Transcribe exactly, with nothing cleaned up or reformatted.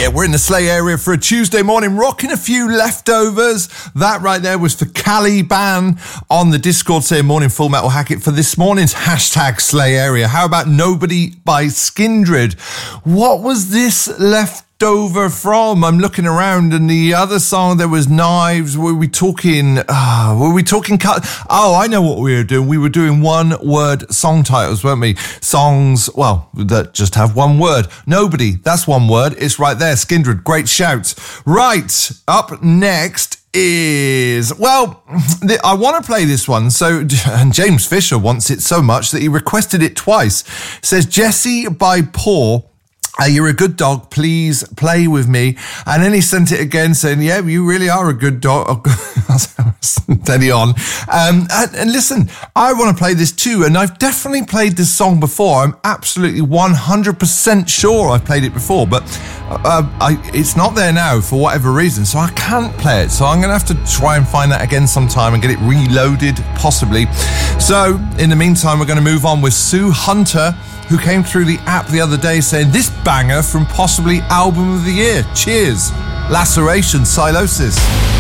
Yeah, we're in the Slay area for a Tuesday morning, rocking a few leftovers. That right there was for Caliban on the Discord saying morning Full Metal Hackett for this morning's hashtag Slay area. How about Nobody by Skindred? What was this left over from? I'm looking around, and the other song there was Knives. Were we talking uh, were we talking cut? Oh, I know what we were doing. We were doing one word song titles, weren't we? Songs, well, that just have one word. Nobody, that's one word. It's right there. Skindred, great shout. Right, up next is, well, I want to play this one. So, and James Fisher wants it so much that he requested it twice. It says Jesse by Paul. Uh, you're a good dog, please play with me. And then he sent it again saying, yeah, you really are a good dog. Steady on. Um, and, and listen, I want to play this too. And I've definitely played this song before. I'm absolutely one hundred percent sure I've played it before, but uh, I, it's not there now for whatever reason. So I can't play it. So I'm going to have to try and find that again sometime and get it reloaded, possibly. So in the meantime, we're going to move on with Sue Hunter, who came through the app the other day saying this banger from possibly album of the year. Cheers. Laceration, Silosis.